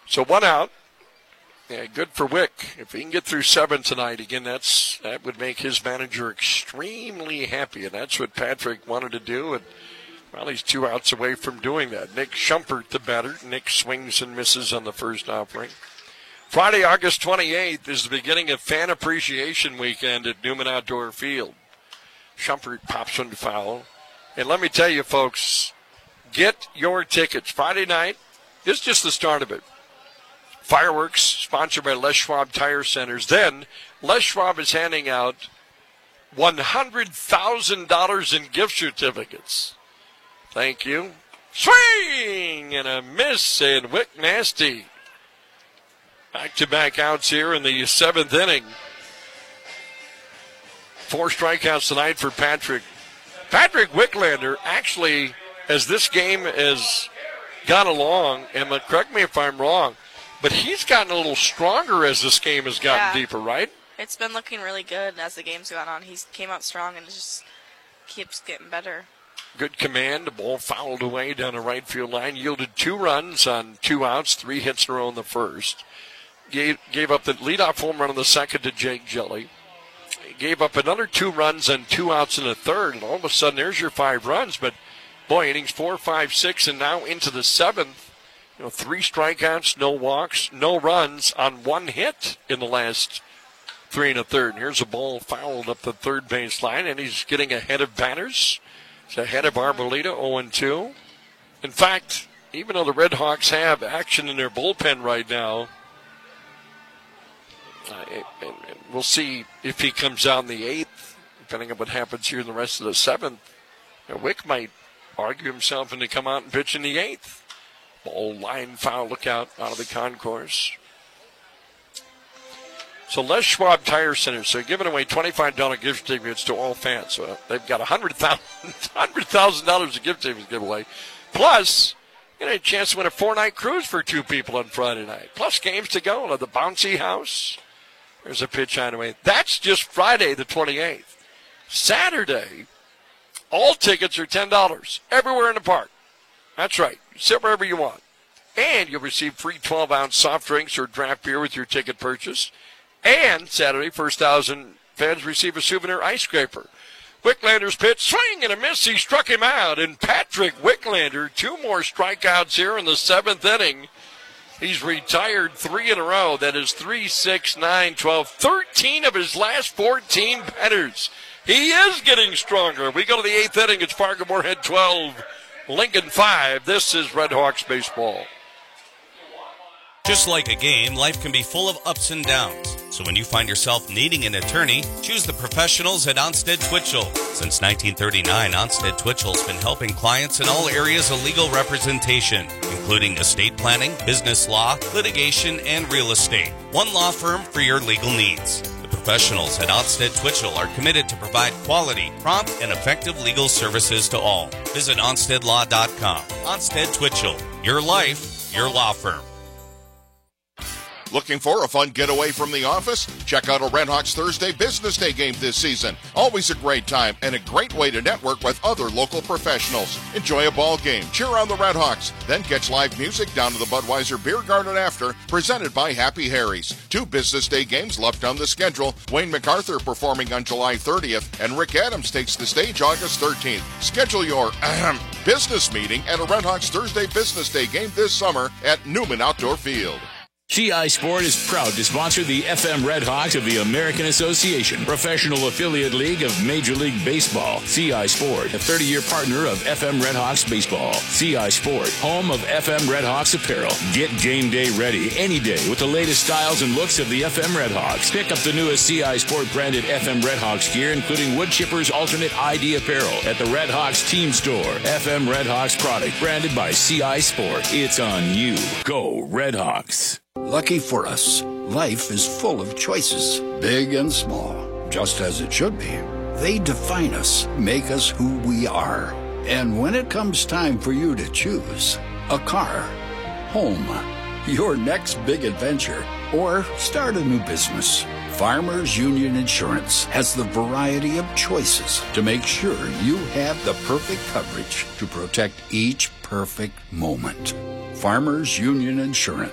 So 1 out. Yeah, good for Wick. If he can get through 7 tonight, again, that would make his manager extremely happy, and that's what Patrick wanted to do. And well, he's 2 outs away from doing that. Nick Schumpert, the batter. Nick swings and misses on the first offering. Friday, August 28th is the beginning of Fan Appreciation Weekend at Newman Outdoor Field. Schumpert pops one to foul. And let me tell you, folks, get your tickets. Friday night is just the start of it. Fireworks sponsored by Les Schwab Tire Centers. Then Les Schwab is handing out $100,000 in gift certificates. Thank you. Swing and a miss, and Wick nasty. Back-to-back outs here in the 7th inning. 4 strikeouts tonight for Patrick. Patrick Wicklander, actually, as this game has gone along, Emma, correct me if I'm wrong, but he's gotten a little stronger as this game has gotten deeper, right? It's been looking really good as the game's gone on. He's came out strong and it just keeps getting better. Good command. The ball fouled away down the right field line. Yielded 2 runs on 2 outs, 3 hits in a row in the first. Gave up the leadoff home run in the second to Jake Jelly. Gave up another 2 runs on 2 outs in the third. And all of a sudden, there's your 5 runs. But, boy, innings 4, 5, 6, and now into the 7th. 3 strikeouts, no walks, no runs on 1 hit in the last 3 1/3. And here's a ball fouled up the third base line, and he's getting ahead of batters. He's ahead of Arboleda, 0-2. In fact, even though the Red Hawks have action in their bullpen right now, we'll see if he comes out in the 8th, depending on what happens here in the rest of the 7th. Wick might argue himself into come out and pitch in the 8th. Ball line foul, look out of the concourse. So Les Schwab Tire Center, so giving away $25 gift certificates to all fans. So they've got $100,000 of gift certificates to give away. Plus, you get a chance to win a 4-night cruise for 2 people on Friday night. Plus games to go to the Bouncy House. There's a pitch on the way. That's just Friday the 28th. Saturday, all tickets are $10 everywhere in the park. That's right. Sit wherever you want. And you'll receive free 12-ounce soft drinks or draft beer with your ticket purchase. And Saturday, first 1,000 fans receive a souvenir ice scraper. Wicklander's pitch, swing and a miss. He struck him out. And Patrick Wicklander, 2 more strikeouts here in the 7th inning. He's retired 3 in a row. That is 3, 6, 9, 12, 13 of his last 14 batters. He is getting stronger. We go to the 8th inning. It's Fargo Moorhead 12. Lincoln 5. This is Red Hawks baseball. Just like a game, life can be full of ups and downs. So when you find yourself needing an attorney, choose the professionals at Onstead Twitchell. Since 1939, Onstead Twitchell's been helping clients in all areas of legal representation, including estate planning, business law, litigation, and real estate. One law firm for your legal needs. The professionals at Onstead Twitchell are committed to provide quality, prompt, and effective legal services to all. Visit OnsteadLaw.com. Onstead Twitchell. Your life, your law firm. Looking for a fun getaway from the office? Check out a Red Hawks Thursday Business Day game this season. Always a great time and a great way to network with other local professionals. Enjoy a ball game, cheer on the Red Hawks, then catch live music down to the Budweiser Beer Garden after, presented by Happy Harry's. 2 Business Day games left on the schedule. Wayne MacArthur performing on July 30th, and Rick Adams takes the stage August 13th. Schedule your business meeting at a Red Hawks Thursday Business Day game this summer at Newman Outdoor Field. CI Sport is proud to sponsor the FM Red Hawks of the American Association, professional affiliate league of Major League Baseball. CI Sport, a 30-year partner of FM Red Hawks baseball. CI Sport, home of FM Red Hawks apparel. Get game day ready any day with the latest styles and looks of the FM Red Hawks. Pick up the newest CI Sport branded FM Red Hawks gear, including Wood Chipper's alternate ID apparel at the Red Hawks team store. FM Red Hawks product branded by CI Sport. It's on you. Go Red Hawks. Lucky for us, life is full of choices, big and small, just as it should be. They define us, make us who we are. And when it comes time for you to choose a car, home, your next big adventure, or start a new business, Farmers Union Insurance has the variety of choices to make sure you have the perfect coverage to protect each perfect moment. Farmers Union Insurance.